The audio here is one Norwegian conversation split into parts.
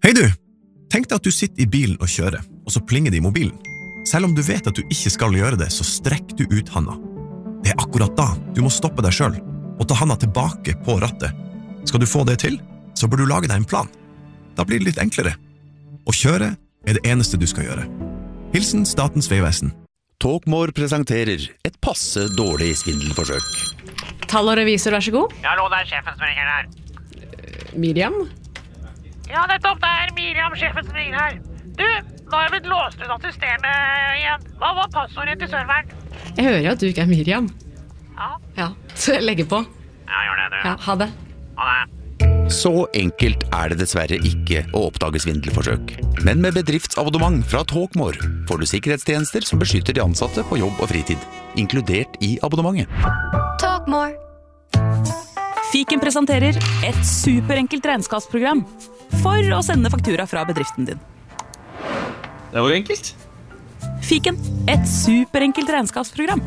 Hei du! Tenk deg at du sitter i bilen og kjører, og så plinger det i mobilen. Selv om du vet at du ikke skal gjøre det, så strekk du ut handa. Det akkurat da du må stoppe deg selv og ta handa tilbake på rattet. Skal du få det til, så bør du lage deg en plan. Da blir det litt enklere. Å kjøre det eneste du skal gjøre. Hilsen Statens vegvesen. Talkmore presenterer et passe dårlig svindelforsøk. Tall og revisor, vær så god. Ja, hallo, det sjefen som ringer her. Miriam? Ja, nettopp, det Miriam, sjefen som ringer her. Du, nå har jeg blitt låst ut av systemet igjen. Hva var passordet til serveren? Jeg hører jo at du ikke Miriam. Ja, Så jeg legger på. Ja, gjør det, du. Ja, ha det. Ha det. Så enkelt det dessverre ikke å oppdage svindelforsøk. Men med bedriftsabonnement fra Talkmore får du sikkerhetstjenester som beskytter de ansatte på jobb og fritid, inkludert i abonnementet. Talkmore. Fiken presenterer et superenkelt regnskapsprogram for å sende faktura fra bedriften din. Det var enkelt. Fiken, et superenkelt regnskapsprogram.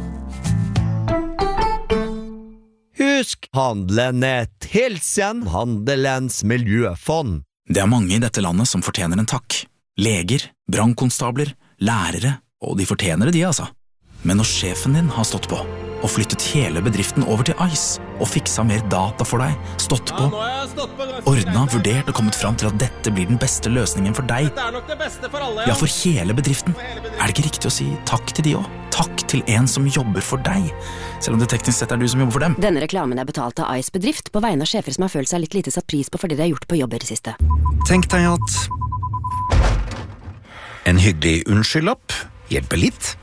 Husk, handlenett, hilsen, Handelens miljøfond. Det mange i dette landet som fortjener en takk. Leger, brannkonstabler, lærere, og de fortjener det de altså. Men når sjefen din har stått på, og flyttet hele bedriften over til ICE, og fiksa mer data for deg, stått på, ordnet, vurdert og kommet frem til at dette blir den beste løsningen for deg, ja, for hele bedriften, det ikke riktig å si takk til de også? Takk til en som jobber for deg, selv om det teknisk sett du som jobber for dem. Denne reklamen betalt av ICE bedrift på vegne av sjefer som har følt seg litt lite satt pris på fordi de har gjort på jobb i det siste. Tenk deg at en hyggelig unnskyldlapp hjelper litt.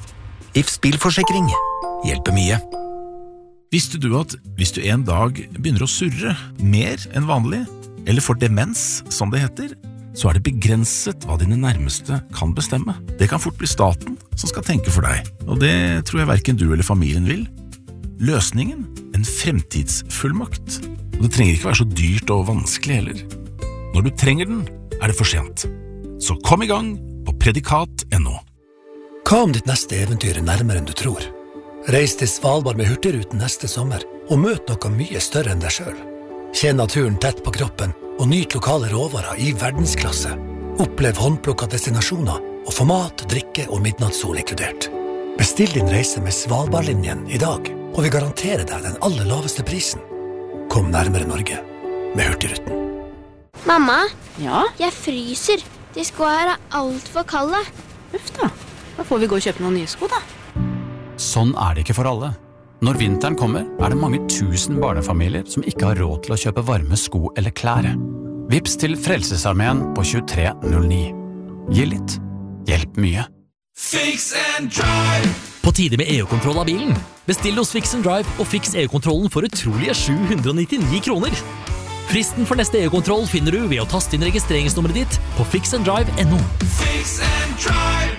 Ifs bilforsikring hjelper mye. Visste du at hvis du en dag begynner å surre mer enn vanlig, eller får demens, som det heter, så det begrenset hva dine nærmeste kan bestemme. Det kan fort bli staten som skal tenke for deg, og det tror jeg hverken du eller familien vil. Løsningen? En fremtidsfullmakt. Og det trenger ikke være så dyrt og vanskelig heller. Når du trenger den, det for sent. Så kom i gang på predikat.no. Hva om ditt neste eventyr nærmere enn du tror? Reis til Svalbard med Hurtigruten neste sommer, og møt noe mye større enn deg selv. Kjenn naturen tett på kroppen, og nyt lokale råvarer i verdensklasse. Opplev håndplukket destinasjoner, og få mat, drikke og midnattssol inkludert. Bestill din reise med Svalbardlinjen i dag, og vi garanterer deg den aller laveste prisen. Kom nærmere Norge med Hurtigruten. Mamma, Ja? jeg fryser. De skoene alt for kalde. Uff da. Da får vi gå og kjøpe noen nye sko da. Sånn det ikke for alle. Når vinteren kommer, det mange tusen barnefamilier som ikke har råd til å kjøpe varme sko eller klær. Vips til Frelsesarmeen på 2309. Gi litt. Hjelp mye. Fix and Drive! På tide med EU-kontroll av bilen. Bestill hos Fix and Drive og fiks EU-kontrollen for utrolige 799 kroner. Fristen for neste EU-kontroll finner du ved å taste inn registreringsnummeret ditt på fixanddrive.no. Fix and Drive!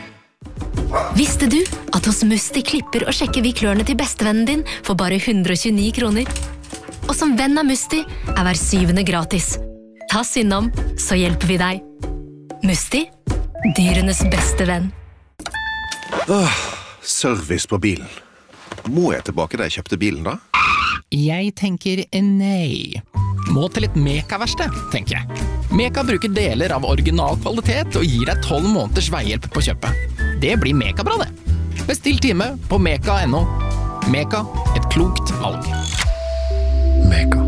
Visste du at hos Musti klipper og sjekker vi klørne til bestevennen din for bare 129 kroner? Og som venn av Musti hver 7. gratis. Ta oss innom, så hjelper vi deg. Musti, dyrenes beste venn. Service på bilen. Må jeg tilbake da jeg kjøpte bilen da? Jeg tenker nei. Må til et Meka-verksted, tenker jeg. Meka bruker deler av original kvalitet og gir deg 12 måneders veihjelp på kjøpet. Det blir Meka-bra det. Bestill time på meka.no. Meka, et klokt valg. Meka.